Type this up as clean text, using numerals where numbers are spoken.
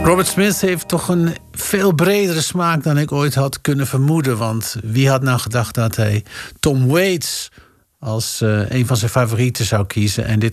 Robert Smith heeft toch een veel bredere smaak dan ik ooit had kunnen vermoeden. Want wie had nou gedacht dat hij Tom Waits als een van zijn favorieten zou kiezen. En dit